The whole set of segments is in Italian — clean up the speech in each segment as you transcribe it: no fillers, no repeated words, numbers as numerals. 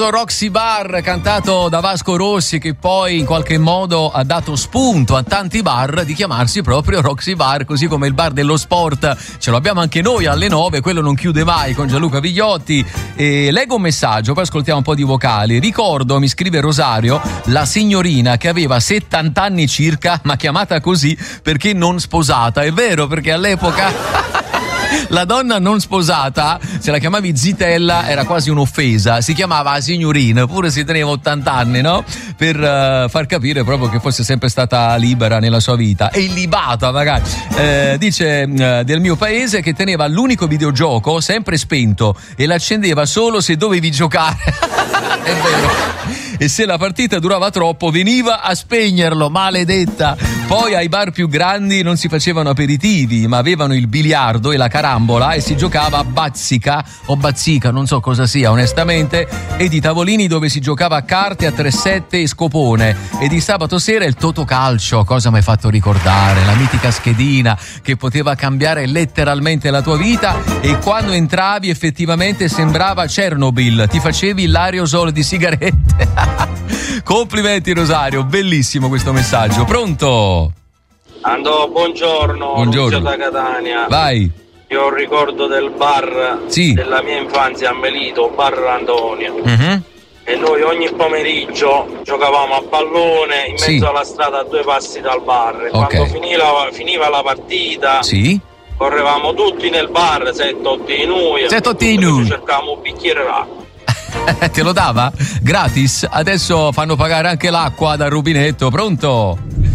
Roxy Bar, cantato da Vasco Rossi, che poi in qualche modo ha dato spunto a tanti bar di chiamarsi proprio Roxy Bar, così come il bar dello sport ce lo abbiamo anche noi alle 9, quello non chiude mai, con Gianluca Vigliotti. E leggo un messaggio, poi ascoltiamo un po' di vocali. Ricordo, mi scrive Rosario, la signorina che aveva 70 anni circa, ma chiamata così perché non sposata. È vero, perché all'epoca la donna non sposata, se la chiamavi zitella era quasi un'offesa, si chiamava signorina, pure se teneva 80 anni, no? Per far capire proprio che fosse sempre stata libera nella sua vita e illibata magari. Dice del mio paese che teneva l'unico videogioco sempre spento e l'accendeva solo se dovevi giocare. È vero. E se la partita durava troppo veniva a spegnerlo, maledetta. Poi ai bar più grandi non si facevano aperitivi, ma avevano il biliardo e la carambola e si giocava a bazzica o bazzica, non so cosa sia onestamente, e di tavolini dove si giocava a carte, a 3-7 e scopone. E di sabato sera il Totocalcio, cosa mi hai fatto ricordare, la mitica schedina che poteva cambiare letteralmente la tua vita, e quando entravi effettivamente sembrava Chernobyl, ti facevi l'aerosol di sigarette. Complimenti Rosario, bellissimo questo messaggio. Pronto? Andò, buongiorno. Buongiorno. Lucio da Catania. Vai. Io ho un ricordo del bar della mia infanzia a Melito, bar Antonio. E noi ogni pomeriggio giocavamo a pallone in mezzo alla strada a 2 passi dal bar. E quando finiva la partita correvamo tutti nel bar, 7-8 in noi, cercavamo un bicchiere d'acqua. Te lo dava? Gratis? Adesso fanno pagare anche l'acqua dal rubinetto. Pronto?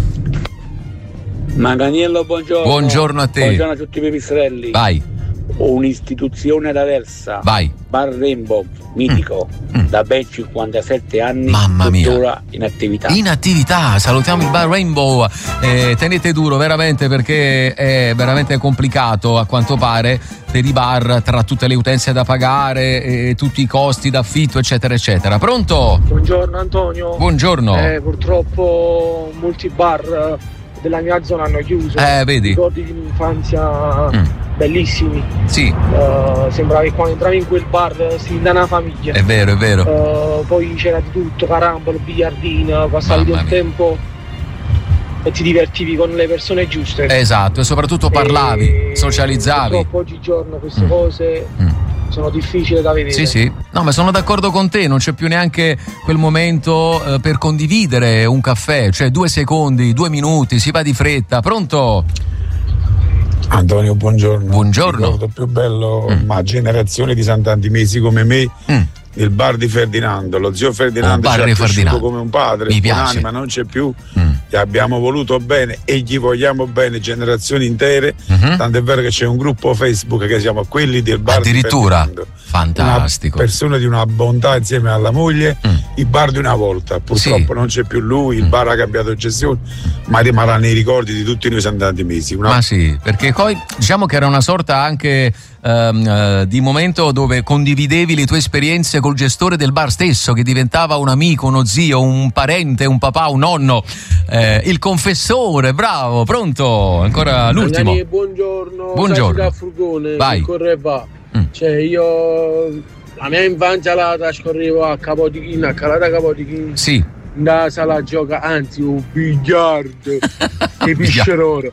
Manganiello, buongiorno. Buongiorno a te. Buongiorno a tutti i pipistrelli. Vai. Un'istituzione ad Aversa. Vai. Bar Rainbow, mitico, da ben 57 anni. Mamma mia. Tuttora in attività. In attività, salutiamo il Bar Rainbow. Tenete duro veramente, perché è veramente complicato a quanto pare per i bar, tra tutte le utenze da pagare, tutti i costi d'affitto eccetera eccetera. Pronto? Buongiorno Antonio. Buongiorno. Purtroppo molti bar della mia zona hanno chiuso. Vedi. Ricordi di un'infanzia bellissimi. Sì. Sembrava che quando entravi in quel bar si da una famiglia. È vero, è vero. Poi c'era di tutto, carambolo, biliardino, passavi del tempo e ti divertivi con le persone giuste. Esatto, e soprattutto parlavi, socializzavi. Purtroppo oggigiorno queste cose sono difficili da vedere. Sì. No, ma sono d'accordo con te, non c'è più neanche quel momento per condividere un caffè, cioè 2 secondi, 2 minuti, si va di fretta. Pronto? Antonio, buongiorno. Buongiorno. Il ricordo più bello, ma generazioni di santantimesi come me, il bar di Ferdinando. Lo zio Ferdinando ci ha cresciuto come un padre. Mi piace. Ma non c'è più. Gli abbiamo voluto bene e gli vogliamo bene generazioni intere. Tanto è vero che c'è un gruppo Facebook che siamo quelli del bar addirittura di Ferdinando. Fantastico. Una persona di una bontà insieme alla moglie. Il bar di una volta, purtroppo non c'è più lui, il bar ha cambiato gestione, ma rimarrà nei ricordi di tutti noi santantimesi. Ma sì, perché poi diciamo che era una sorta anche di momento dove condividevi le tue esperienze col gestore del bar stesso, che diventava un amico, uno zio, un parente, un papà, un nonno, il confessore. Bravo. Pronto? Ancora l'ultimo. Buongiorno. Buongiorno. Da Frugone, vai. Correva. Cioè io la mia infanzia la trascorrevo a Capotichino, a Calata Capotichino. Sì. Da sala gioca, anzi un biliardo e pisceroro.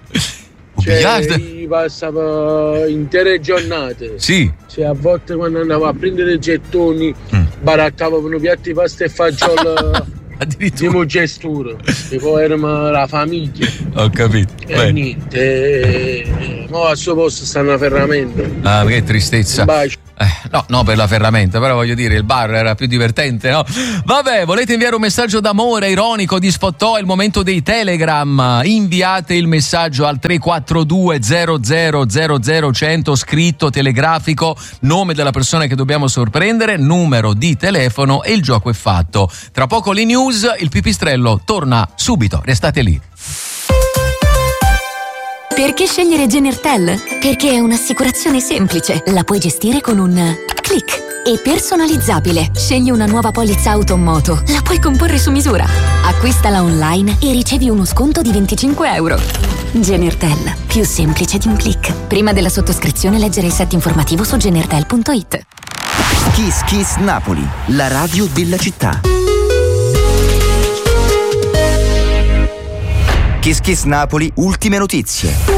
Cioè passavo intere giornate. Sì. Cioè a volte quando andavo a prendere i gettoni barattavo per un piatto di pasta e fagiolo di gestura, e poi eravamo la famiglia. Ho capito. E niente, mo al suo posto stanno a ferramenta. Ah, che tristezza. No, per la ferramenta, però voglio dire, il bar era più divertente, no? Vabbè, volete inviare un messaggio d'amore ironico di sfottò? È il momento dei Telegram. Inviate il messaggio al 342 00 100, scritto, telegrafico, nome della persona che dobbiamo sorprendere, numero di telefono, e il gioco è fatto. Tra poco le news, il pipistrello torna subito, restate lì. Perché scegliere Genertel? Perché è un'assicurazione semplice, la puoi gestire con un click. E personalizzabile. Scegli una nuova polizza auto o moto, la puoi comporre su misura. Acquistala online e ricevi uno sconto di €25. Genertel, più semplice di un click. Prima della sottoscrizione leggere il set informativo su genertel.it. Kiss Kiss Napoli, la radio della città. Kiss Kiss Napoli, ultime notizie.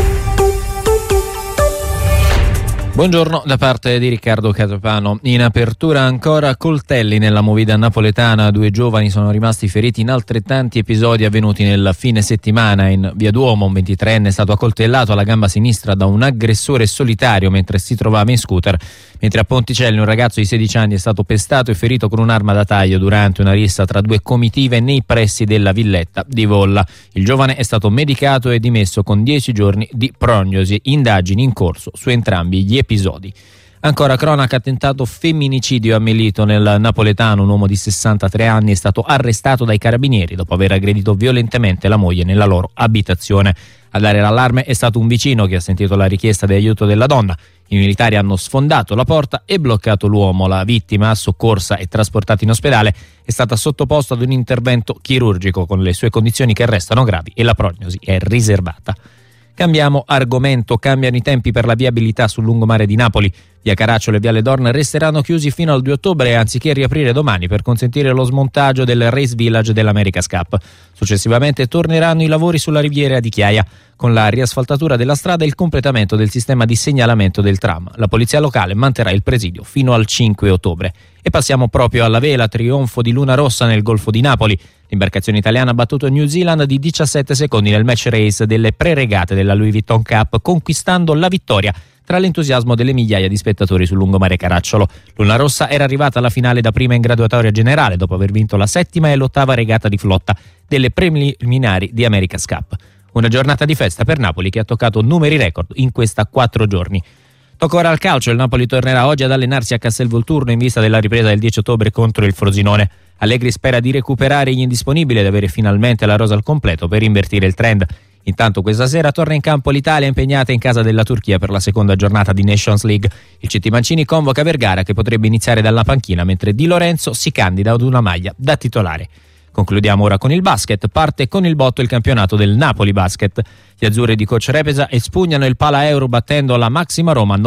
Buongiorno da parte di Riccardo Catapano. In apertura ancora coltelli nella movida napoletana. 2 giovani sono rimasti feriti in altrettanti episodi avvenuti nel fine settimana. In Via Duomo un 23enne è stato accoltellato alla gamba sinistra da un aggressore solitario mentre si trovava in scooter, mentre a Ponticelli un ragazzo di 16 anni è stato pestato e ferito con un'arma da taglio durante una rissa tra 2 comitive nei pressi della villetta di Volla. Il giovane è stato medicato e dimesso con 10 giorni di prognosi. Indagini in corso su entrambi gli episodi. Ancora cronaca, tentato femminicidio a Melito. Nel napoletano un uomo di 63 anni è stato arrestato dai carabinieri dopo aver aggredito violentemente la moglie nella loro abitazione. A dare l'allarme è stato un vicino che ha sentito la richiesta di aiuto della donna. I militari hanno sfondato la porta e bloccato l'uomo. La vittima, soccorsa e trasportata in ospedale, è stata sottoposta ad un intervento chirurgico con le sue condizioni che restano gravi e la prognosi è riservata. Cambiamo argomento, cambiano i tempi per la viabilità sul lungomare di Napoli. Via Caracciolo e Viale Dorn resteranno chiusi fino al 2 ottobre anziché riaprire domani per consentire lo smontaggio del Race Village dell'America's Cup. Successivamente torneranno i lavori sulla riviera di Chiaia, con la riasfaltatura della strada e il completamento del sistema di segnalamento del tram. La polizia locale manterrà il presidio fino al 5 ottobre. E passiamo proprio alla vela, trionfo di Luna Rossa nel Golfo di Napoli. L'imbarcazione italiana ha battuto New Zealand di 17 secondi nel match race delle pre-regate della Louis Vuitton Cup, conquistando la vittoria tra l'entusiasmo delle migliaia di spettatori sul lungomare Caracciolo. Luna Rossa era arrivata alla finale da prima in graduatoria generale dopo aver vinto la 7ª e l'8ª regata di flotta delle preliminari di America's Cup. Una giornata di festa per Napoli che ha toccato numeri record in questa 4 giorni. Tocca ora al calcio. Il Napoli tornerà oggi ad allenarsi a Castelvolturno in vista della ripresa del 10 ottobre contro il Frosinone. Allegri spera di recuperare gli indisponibili ed avere finalmente la rosa al completo per invertire il trend. Intanto questa sera torna in campo l'Italia impegnata in casa della Turchia per la seconda giornata di Nations League. Il CT Mancini convoca Vergara che potrebbe iniziare dalla panchina mentre Di Lorenzo si candida ad una maglia da titolare. Concludiamo ora con il basket. Parte con il botto il campionato del Napoli Basket. Gli azzurri di coach Repesa espugnano il Pala Euro battendo la Maxima Roma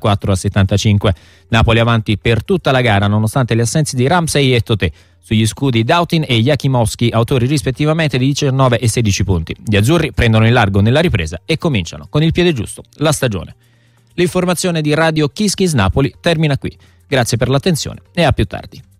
94-75. Napoli avanti per tutta la gara nonostante le assenze di Ramsey e Totè. Sugli scudi Dautin e Jakimowski, autori rispettivamente di 19 e 16 punti. Gli azzurri prendono il largo nella ripresa e cominciano con il piede giusto la stagione. L'informazione di Radio Kiss Kiss Napoli termina qui. Grazie per l'attenzione e a più tardi.